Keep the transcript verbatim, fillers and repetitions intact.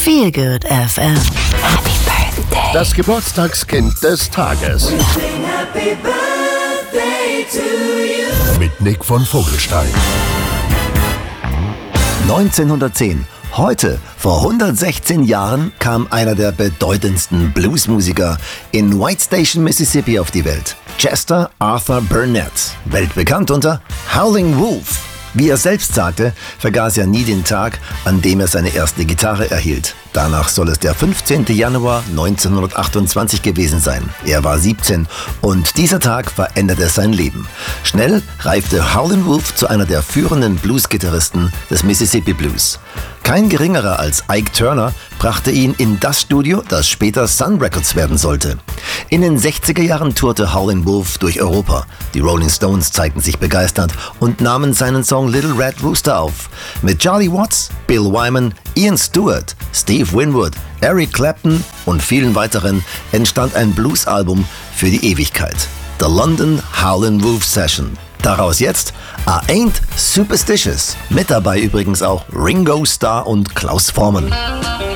Feel Good F M. Happy Birthday. Das Geburtstagskind des Tages. Happy birthday to you. Mit Nick von Vogelstein. neunzehnhundertzehn. Heute, vor hundertsechzehn Jahren, kam einer der bedeutendsten Bluesmusiker in White Station, Mississippi auf die Welt. Chester Arthur Burnett, weltbekannt unter Howling Wolf. Wie er selbst sagte, vergaß er nie den Tag, an dem er seine erste Gitarre erhielt. Danach soll es der fünfzehnten Januar neunzehnhundertachtundzwanzig gewesen sein. Er war siebzehn und dieser Tag veränderte sein Leben. Schnell reifte Howlin' Wolf zu einer der führenden Blues-Gitarristen des Mississippi Blues. Kein geringerer als Ike Turner brachte ihn in das Studio, das später Sun Records werden sollte. In den sechziger Jahren tourte Howlin' Wolf durch Europa. Die Rolling Stones zeigten sich begeistert und nahmen seinen Song Little Red Rooster auf. Mit Charlie Watts, Bill Wyman, Ian Stewart, Steve Winwood, Eric Clapton und vielen weiteren entstand ein Blues-Album für die Ewigkeit. The London Howlin' Wolf Session. Daraus jetzt I Ain't Superstitious. Mit dabei übrigens auch Ringo Starr und Klaus Voormann.